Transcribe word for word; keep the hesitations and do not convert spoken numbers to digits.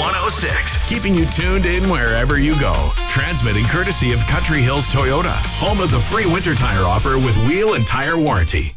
one oh six, keeping you tuned in wherever you go. Transmitting courtesy of Country Hills Toyota, home of the free winter tire offer with wheel and tire warranty.